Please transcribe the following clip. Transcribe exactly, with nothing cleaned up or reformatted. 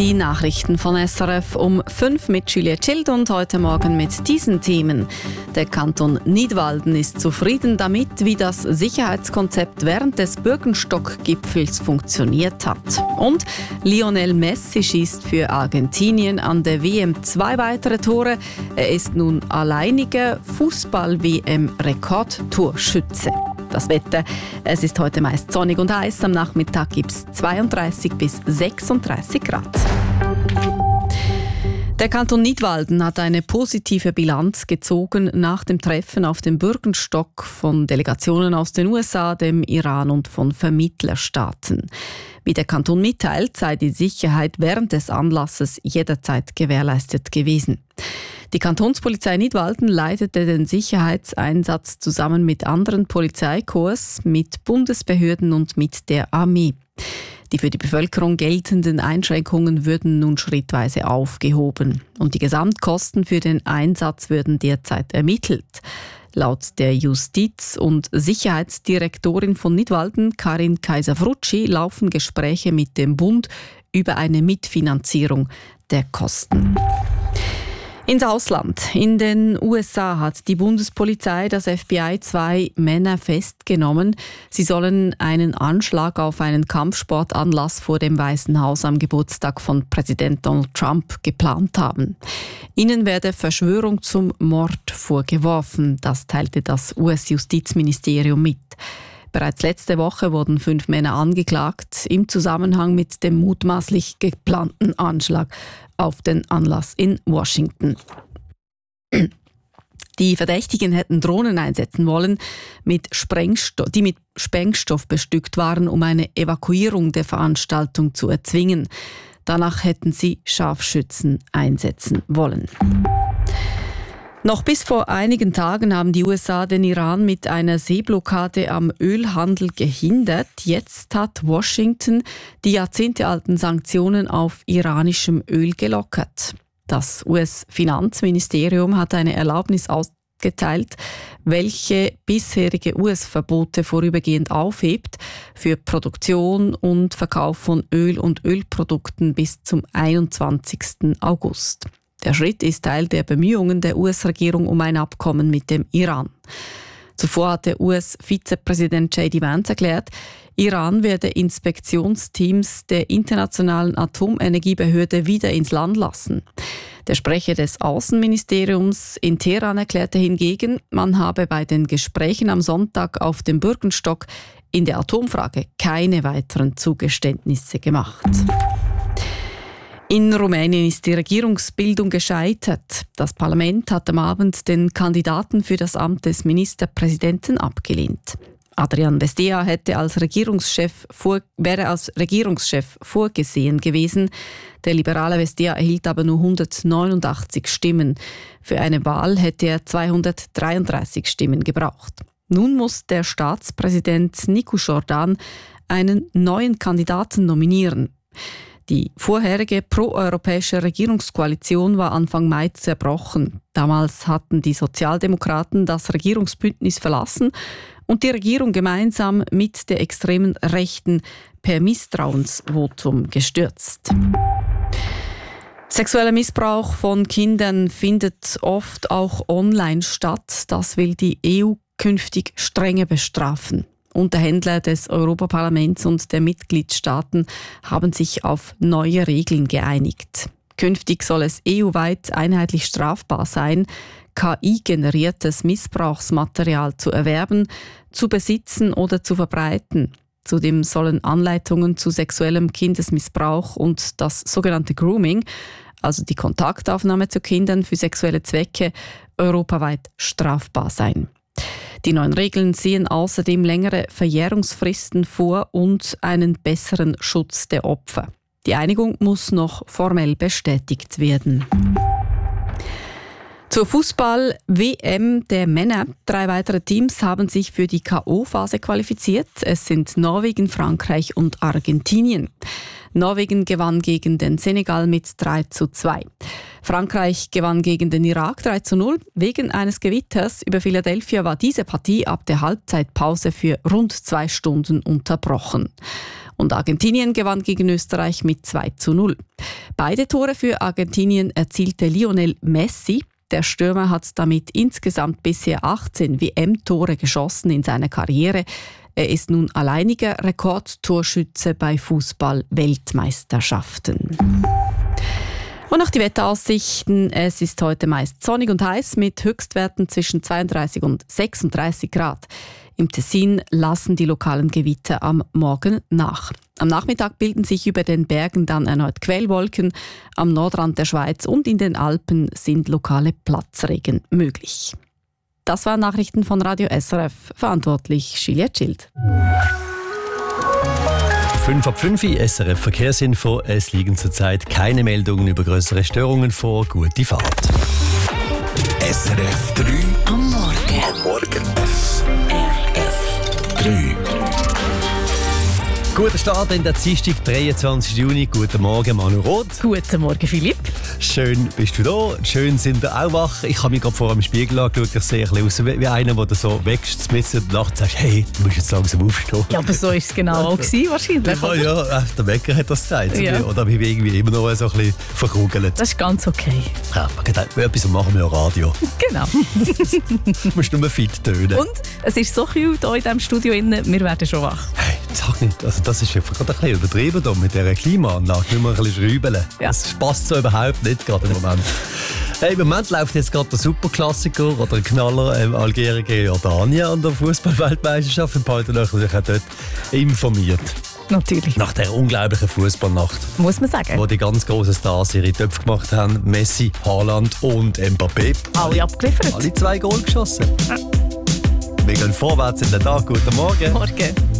Die Nachrichten von S R F um fünf mit Juliette Schild und heute Morgen mit diesen Themen. Der Kanton Nidwalden ist zufrieden damit, wie das Sicherheitskonzept während des Bürgenstock-Gipfels funktioniert hat. Und Lionel Messi schießt für Argentinien an der W M zwei weitere Tore. Er ist nun alleiniger Fußball-W M-Rekordtorschütze. Das Wetter, es ist heute meist sonnig und heiß. Am Nachmittag gibt es zweiunddreißig bis sechsunddreißig Grad. Der Kanton Nidwalden hat eine positive Bilanz gezogen nach dem Treffen auf dem Bürgenstock von Delegationen aus den U S A, dem Iran und von Vermittlerstaaten. Wie der Kanton mitteilt, sei die Sicherheit während des Anlasses jederzeit gewährleistet gewesen. Die Kantonspolizei Nidwalden leitete den Sicherheitseinsatz zusammen mit anderen Polizeikorps, mit Bundesbehörden und mit der Armee. Die für die Bevölkerung geltenden Einschränkungen würden nun schrittweise aufgehoben. Und die Gesamtkosten für den Einsatz würden derzeit ermittelt. Laut der Justiz- und Sicherheitsdirektorin von Nidwalden, Karin Kaiser-Frutschi, laufen Gespräche mit dem Bund über eine Mitfinanzierung der Kosten. Ins Ausland. In den U S A hat die Bundespolizei, das F B I, zwei Männer festgenommen. Sie sollen einen Anschlag auf einen Kampfsportanlass vor dem Weißen Haus am Geburtstag von Präsident Donald Trump geplant haben. Ihnen werde Verschwörung zum Mord vorgeworfen, das teilte das U S-Justizministerium mit. Bereits letzte Woche wurden fünf Männer angeklagt im Zusammenhang mit dem mutmaßlich geplanten Anschlag auf den Anlass in Washington. Die Verdächtigen hätten Drohnen einsetzen wollen, mit Sprengstoff, die mit Sprengstoff bestückt waren, um eine Evakuierung der Veranstaltung zu erzwingen. Danach hätten sie Scharfschützen einsetzen wollen. Noch bis vor einigen Tagen haben die U S A den Iran mit einer Seeblockade am Ölhandel gehindert. Jetzt hat Washington die jahrzehntealten Sanktionen auf iranischem Öl gelockert. Das U S-Finanzministerium hat eine Erlaubnis ausgeteilt, welche bisherige U S-Verbote vorübergehend aufhebt für Produktion und Verkauf von Öl und Ölprodukten bis zum einundzwanzigsten August. Der Schritt ist Teil der Bemühungen der U S-Regierung um ein Abkommen mit dem Iran. Zuvor hatte U S-Vizepräsident J D Vance erklärt, Iran werde Inspektionsteams der Internationalen Atomenergiebehörde wieder ins Land lassen. Der Sprecher des Außenministeriums in Teheran erklärte hingegen, man habe bei den Gesprächen am Sonntag auf dem Bürgenstock in der Atomfrage keine weiteren Zugeständnisse gemacht. In Rumänien ist die Regierungsbildung gescheitert. Das Parlament hat am Abend den Kandidaten für das Amt des Ministerpräsidenten abgelehnt. Adrian Vestea hätte als Regierungschef vor, wäre als Regierungschef vorgesehen gewesen. Der liberale Vestea erhielt aber nur hundertneunundachtzig Stimmen. Für eine Wahl hätte er zweihundertdreiunddreißig Stimmen gebraucht. Nun muss der Staatspräsident Nicu Jordan einen neuen Kandidaten nominieren. Die vorherige proeuropäische Regierungskoalition war Anfang Mai zerbrochen. Damals hatten die Sozialdemokraten das Regierungsbündnis verlassen und die Regierung gemeinsam mit der extremen Rechten per Misstrauensvotum gestürzt. Sexueller Missbrauch von Kindern findet oft auch online statt. Das will die E U künftig strenger bestrafen. Unterhändler des Europaparlaments und der Mitgliedstaaten haben sich auf neue Regeln geeinigt. Künftig soll es E U-weit einheitlich strafbar sein, K I-generiertes Missbrauchsmaterial zu erwerben, zu besitzen oder zu verbreiten. Zudem sollen Anleitungen zu sexuellem Kindesmissbrauch und das sogenannte Grooming, also die Kontaktaufnahme zu Kindern für sexuelle Zwecke, europaweit strafbar sein. Die neuen Regeln sehen außerdem längere Verjährungsfristen vor und einen besseren Schutz der Opfer. Die Einigung muss noch formell bestätigt werden. Zur Fußball-W M der Männer. Drei weitere Teams haben sich für die K O-Phase qualifiziert. Es sind Norwegen, Frankreich und Argentinien. Norwegen gewann gegen den Senegal mit drei zu zwei. Frankreich gewann gegen den Irak drei zu null. Wegen eines Gewitters über Philadelphia war diese Partie ab der Halbzeitpause für rund zwei Stunden unterbrochen. Und Argentinien gewann gegen Österreich mit zwei zu null. Beide Tore für Argentinien erzielte Lionel Messi. Der Stürmer hat damit insgesamt bisher achtzehn W M-Tore geschossen in seiner Karriere. Er ist nun alleiniger Rekordtorschütze bei Fußball-Weltmeisterschaften. Und noch die Wetteraussichten. Es ist heute meist sonnig und heiß mit Höchstwerten zwischen zweiunddreißig und sechsunddreißig Grad. Im Tessin lassen die lokalen Gewitter am Morgen nach. Am Nachmittag bilden sich über den Bergen dann erneut Quellwolken. Am Nordrand der Schweiz und in den Alpen sind lokale Platzregen möglich. Das waren Nachrichten von Radio S R F. Verantwortlich Juliette Schild. fünf ab fünf S R F Verkehrsinfo. Es liegen zurzeit keine Meldungen über größere Störungen vor. Gute Fahrt. S R F drei am Morgen. Am Morgen. S R F drei. Guter Start in der Dienstag, dreiundzwanzigsten Juni. Guten Morgen, Manu Roth. Guten Morgen, Philipp. Schön bist du da. Schön sind wir auch wach. Ich habe mich gerade vor dem Spiegel angeschaut. Ich sehe ein bisschen aus wie, wie einer, der so wächst, mitten in der Nacht sagt, hey, du musst jetzt langsam aufstehen. Ja, aber so war es genau auch gewesen, wahrscheinlich. Ja, ja, der Wecker hat das gesagt. Ja. Oder bin ich irgendwie immer noch so ein bisschen verkrugelt. Das ist ganz okay. Ja, man kann auch etwas machen wir ja Radio. Genau. Du musst nur fit tönen. Und es ist so kühl hier in diesem Studio, wir werden schon wach. Hey, sag nicht, also das ist ja gerade ein bisschen übertrieben hier mit dieser Klimaanlage. Müssen wir ein bisschen schrauben. Ja. Das passt so überhaupt nicht gerade im Moment. Hey, im Moment läuft jetzt gerade der Superklassiker oder ein Knaller ähm, Algerien gegen Jordanien an der Fußball-Weltmeisterschaft. Wir behalten euch natürlich auch dort informiert. Natürlich. Nach der unglaublichen Fußballnacht, Muss man sagen. wo die ganz grossen Stars ihre Töpfe gemacht haben. Messi, Haaland und Mbappé. Alle abgeliefert. Alle zwei Goal geschossen. Ja. Wir gehen vorwärts in den Tag. Guten Morgen. Morgen.